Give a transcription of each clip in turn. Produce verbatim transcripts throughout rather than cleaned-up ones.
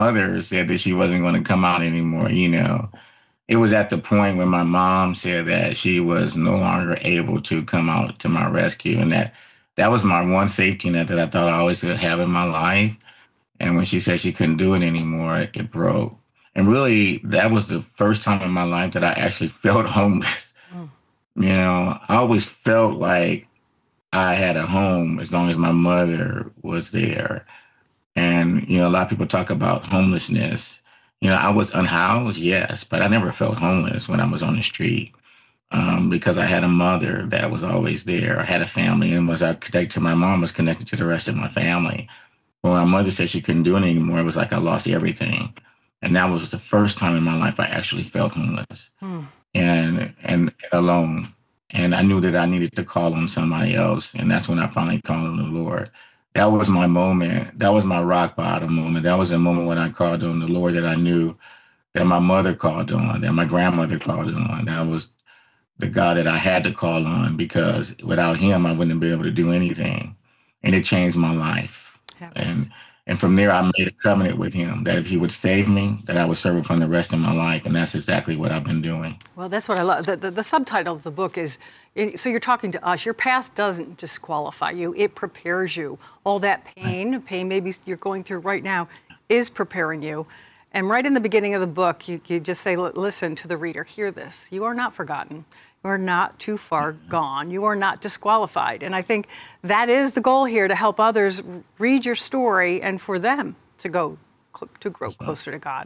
mother said that she wasn't going to come out anymore, you know, it was at the point when my mom said that she was no longer able to come out to my rescue. And that that was my one safety net that I thought I always would have in my life. And when she said she couldn't do it anymore, it broke. And really, that was the first time in my life that I actually felt homeless. Mm. You know, I always felt like I had a home as long as my mother was there. And, you know, a lot of people talk about homelessness. You know, I was unhoused, yes, but I never felt homeless when I was on the street um, because I had a mother that was always there. I had a family, and was I connected to my mom, was connected to the rest of my family. When my mother said she couldn't do it anymore, it was like I lost everything. And that was the first time in my life I actually felt homeless Mm. and and alone. And I knew that I needed to call on somebody else. And that's when I finally called on the Lord. That was my moment. That was my rock bottom moment. That was the moment when I called on the Lord that I knew that my mother called on, that my grandmother called on. That was the God that I had to call on because without him, I wouldn't be able to do anything. And it changed my life. That was And and from there, I made a covenant with him that if he would save me, that I would serve him for the rest of my life. And that's exactly what I've been doing. Well, that's what I love. The, the, the subtitle of the book is, so you're talking to us. Your past doesn't disqualify you. It prepares you. All that pain, pain maybe you're going through right now, is preparing you. And right in the beginning of the book, you, you just say, listen to the reader, hear this. You are not forgotten. You are not too far gone. You are not disqualified. And I think that is the goal here, to help others read your story and for them to go, to grow closer to God.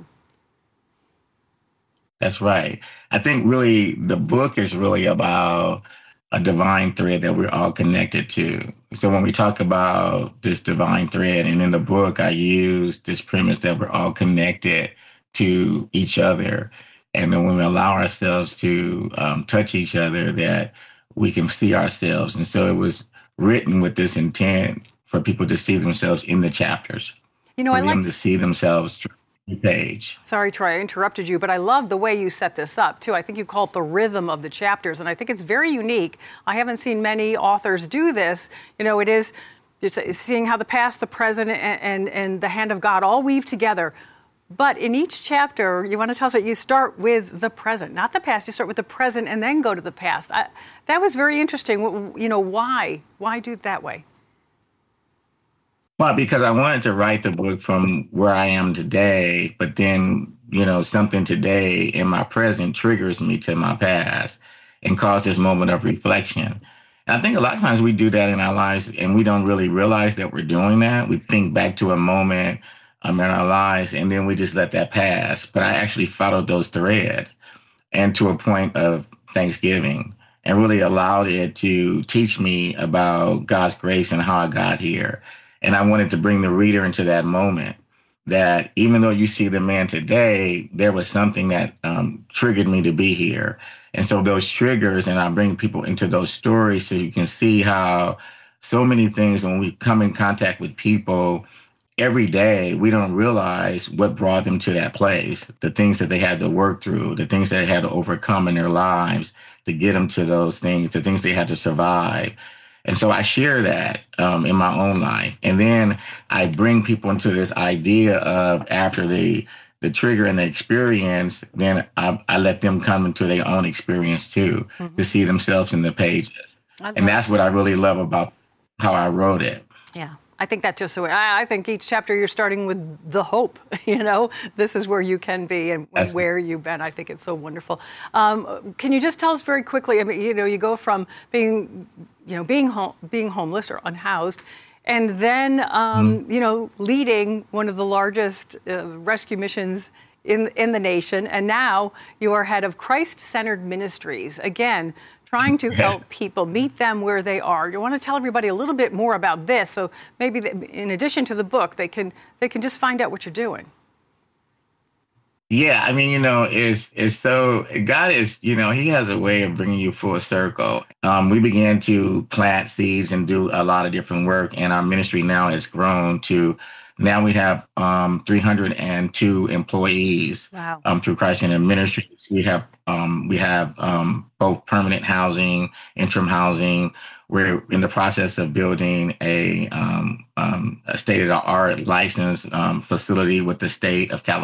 That's right. I think really the book is really about a divine thread that we're all connected to. So when we talk about this divine thread, and in the book, I use this premise that we're all connected to each other. And then when we allow ourselves to um, touch each other, that we can see ourselves. And so it was written with this intent for people to see themselves in the chapters, You know, for I like them to see themselves through the page. Sorry, Troy, I interrupted you, but I love the way you set this up, too. I think you call it the rhythm of the chapters, and I think it's very unique. I haven't seen many authors do this. You know, it is it's seeing how the past, the present, and, and, and the hand of God all weave together. But in each chapter, you want to tell us that you start with the present, not the past. You start with the present and then go to the past. I, that was very interesting. You know, why? Why do it that way? Well, because I wanted to write the book from where I am today, but then, you know, something today in my present triggers me to my past and cause this moment of reflection. And I think a lot of times we do that in our lives and we don't really realize that we're doing that. We think back to a moment um, in our lives and then we just let that pass. But I actually followed those threads and to a point of Thanksgiving and really allowed it to teach me about God's grace and how I got here. And I wanted to bring the reader into that moment that even though you see the man today, there was something that um, triggered me to be here. And so those triggers, and I bring people into those stories so you can see how so many things when we come in contact with people every day, we don't realize what brought them to that place, the things that they had to work through, the things that they had to overcome in their lives to get them to those things, the things they had to survive. And so I share that um, in my own life. And then I bring people into this idea of after the the trigger and the experience, then I, I let them come into their own experience too, mm-hmm. to see themselves in the pages. And that's what I really love about how I wrote it. Yeah. I think that just so I, I think each chapter you're starting with the hope, you know, this is where you can be and That's where you've been. I think it's so wonderful. Um, can you just tell us very quickly, I mean, you know, you go from being, you know, being home, being homeless or unhoused, and then, um, mm. you know, leading one of the largest uh, rescue missions in, in the nation. And now you are head of Christ-Centered Ministries. Again, trying to help people meet them where they are. You want to tell everybody a little bit more about this, so maybe the, in addition to the book, they can they can just find out what you're doing. Yeah, I mean, you know, it's it's so God is, you know, He has a way of bringing you full circle. Um, we began to plant seeds and do a lot of different work, and our ministry now has grown to Now we have um, three hundred two employees. Wow. Um, through Christ Centered Ministries. We have um, we have um, both permanent housing, interim housing. We're in the process of building a, um, um, a state-of-the-art licensed um, facility with the state of California.